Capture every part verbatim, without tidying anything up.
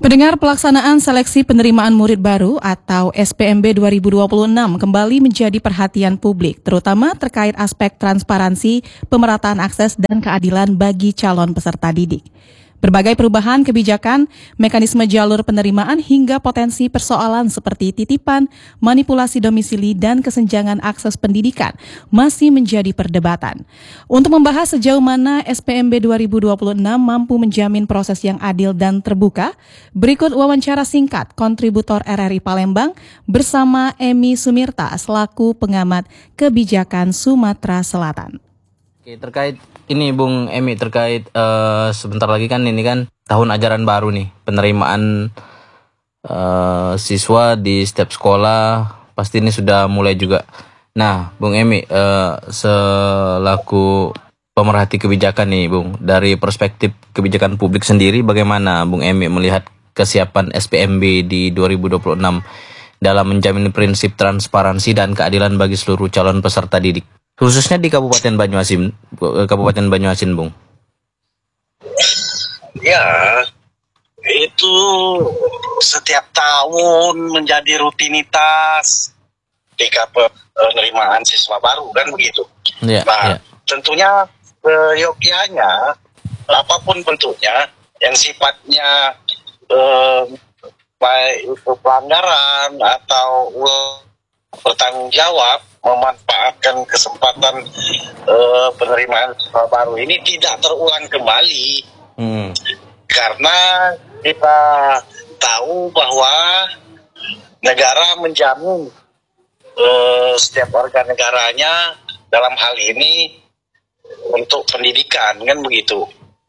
Pendengar, pelaksanaan seleksi penerimaan murid baru atau S P M B dua ribu dua puluh enam kembali menjadi perhatian publik, terutama terkait aspek transparansi, pemerataan akses dan keadilan bagi calon peserta didik. Berbagai perubahan kebijakan, mekanisme jalur penerimaan hingga potensi persoalan seperti titipan, manipulasi domisili, dan kesenjangan akses pendidikan masih menjadi perdebatan. Untuk membahas sejauh mana S P M B dua ribu dua puluh enam mampu menjamin proses yang adil dan terbuka, berikut wawancara singkat kontributor R R I Palembang bersama Emi Sumirta selaku pengamat kebijakan Sumatera Selatan. Oke, terkait ini Bung Emi, terkait uh, sebentar lagi kan ini kan tahun ajaran baru nih, penerimaan uh, siswa di setiap sekolah pasti ini sudah mulai juga. Nah, Bung Emi, uh, selaku pemerhati kebijakan nih Bung, dari perspektif kebijakan publik sendiri bagaimana Bung Emi melihat kesiapan S P M B di dua ribu dua puluh enam dalam menjamin prinsip transparansi dan keadilan bagi seluruh calon peserta didik, khususnya di Kabupaten Banyuasin, Kabupaten Banyuasin, Bung? Ya, itu setiap tahun menjadi rutinitas ketika penerimaan siswa baru, kan begitu. Ya, nah, ya. Tentunya yogyanya, apapun bentuknya, yang sifatnya eh, baik itu pelanggaran atau bertanggung jawab, memanfaatkan kesempatan uh, penerimaan siswa baru ini tidak terulang kembali. Hmm. Karena kita tahu bahwa negara menjamin uh, setiap warga negaranya dalam hal ini untuk pendidikan, kan begitu.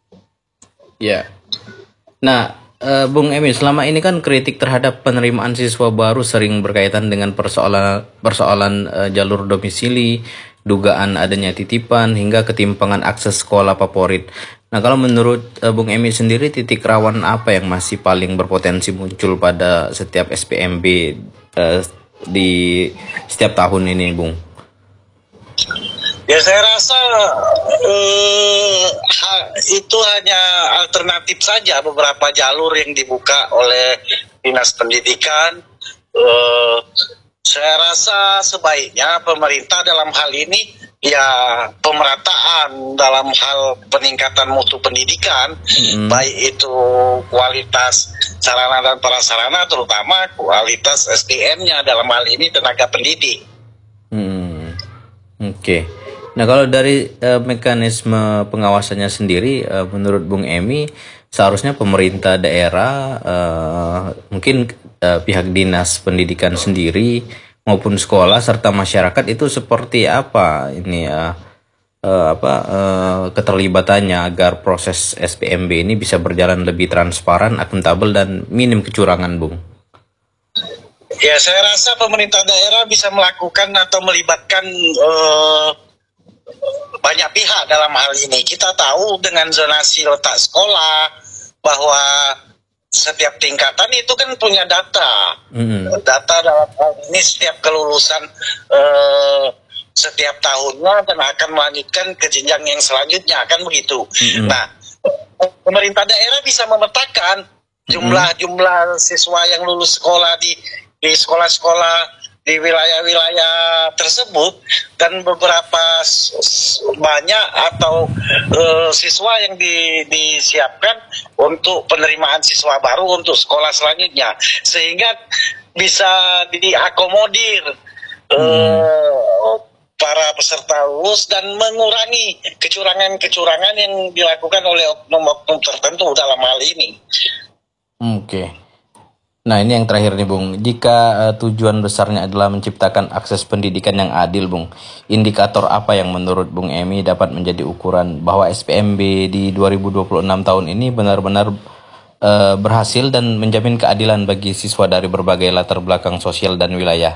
Ya. Nah, Uh, Bung Emi, selama ini kan kritik terhadap penerimaan siswa baru sering berkaitan dengan persoalan persoalan uh, jalur domisili, dugaan adanya titipan, hingga ketimpangan akses sekolah favorit. Nah, kalau menurut uh, Bung Emi sendiri, titik rawan apa yang masih paling berpotensi muncul pada setiap S P M B uh, di setiap tahun ini, Bung? Ya, saya rasa eh, ha, itu hanya alternatif saja, beberapa jalur yang dibuka oleh Dinas Pendidikan. Eh, saya rasa sebaiknya pemerintah dalam hal ini ya pemerataan dalam hal peningkatan mutu pendidikan, mm-hmm. baik itu kualitas sarana dan prasarana, terutama kualitas S D M-nya dalam hal ini tenaga pendidik. Hmm. Oke. Okay. Nah, kalau dari uh, mekanisme pengawasannya sendiri, uh, menurut Bung Emi, seharusnya pemerintah daerah, uh, mungkin uh, pihak dinas pendidikan sendiri maupun sekolah serta masyarakat itu seperti apa ini uh, uh, apa uh, keterlibatannya agar proses S P M B ini bisa berjalan lebih transparan, akuntabel dan minim kecurangan, Bung? Ya, saya rasa pemerintah daerah bisa melakukan atau melibatkan uh, banyak pihak dalam hal ini. Kita tahu dengan zonasi letak sekolah bahwa setiap tingkatan itu kan punya data. Mm-hmm. Data dalam hal ini setiap kelulusan eh, setiap tahunnya dan akan melanjutkan ke jenjang yang selanjutnya, kan begitu. Mm-hmm. Nah, pemerintah daerah bisa memetakan jumlah-jumlah siswa yang lulus sekolah di di sekolah-sekolah di wilayah-wilayah tersebut, dan beberapa banyak atau uh, siswa yang di, disiapkan untuk penerimaan siswa baru untuk sekolah selanjutnya, sehingga bisa diakomodir uh, hmm. para peserta lulus dan mengurangi kecurangan-kecurangan yang dilakukan oleh oknum-oknum tertentu dalam hal ini. Oke. Okay. Nah, ini yang terakhir nih, Bung. Jika uh, tujuan besarnya adalah menciptakan akses pendidikan yang adil, Bung, indikator apa yang menurut Bung Emi dapat menjadi ukuran bahwa S P M B di dua ribu dua puluh enam tahun ini benar-benar uh, berhasil dan menjamin keadilan bagi siswa dari berbagai latar belakang sosial dan wilayah?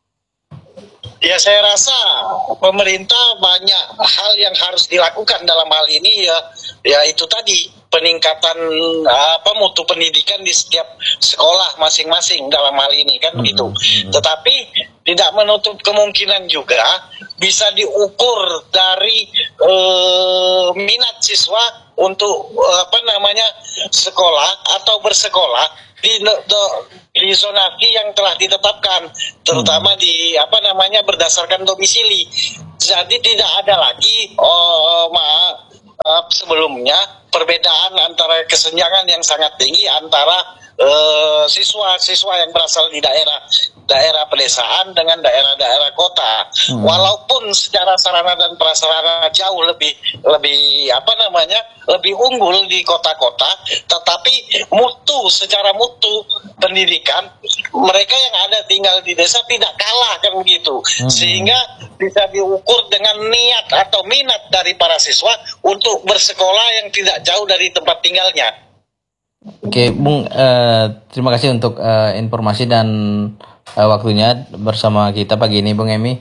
Ya, saya rasa pemerintah banyak hal yang harus dilakukan dalam hal ini, ya, ya itu tadi peningkatan apa mutu pendidikan di setiap sekolah masing-masing dalam hal ini, kan begitu. Mm-hmm. Tetapi tidak menutup kemungkinan juga bisa diukur dari eh, minat siswa untuk eh, apa namanya sekolah atau bersekolah di di zonasi yang telah ditetapkan, terutama di apa namanya berdasarkan domisili. Jadi tidak ada lagi oh, maaf, maaf sebelumnya perbedaan antara kesenjangan yang sangat tinggi antara Uh, siswa-siswa yang berasal di daerah daerah pedesaan dengan daerah-daerah kota. Hmm. Walaupun secara sarana dan prasarana jauh lebih lebih apa namanya lebih unggul di kota-kota, tetapi mutu secara mutu pendidikan mereka yang ada tinggal di desa tidak kalah kan begitu. Hmm. Sehingga bisa diukur dengan niat atau minat dari para siswa untuk bersekolah yang tidak jauh dari tempat tinggalnya. Oke, Bung, uh, terima kasih untuk uh, informasi dan uh, waktunya bersama kita pagi ini, Bung Emi.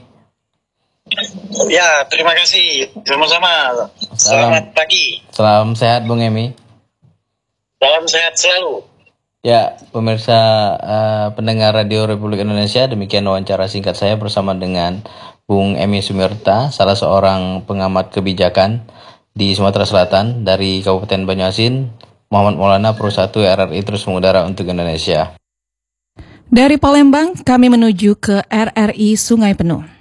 Ya, terima kasih. Sama-sama. Selamat pagi. Salam sehat, Bung Emi. Salam sehat selalu. Ya, pemirsa uh, pendengar Radio Republik Indonesia, demikian wawancara singkat saya bersama dengan Bung Emi Sumirta, salah seorang pengamat kebijakan di Sumatera Selatan dari Kabupaten Banyuasin. Muhammad Maulana, Pro satu R R I terus mengudara untuk Indonesia. Dari Palembang, kami menuju ke R R I Sungai Penuh.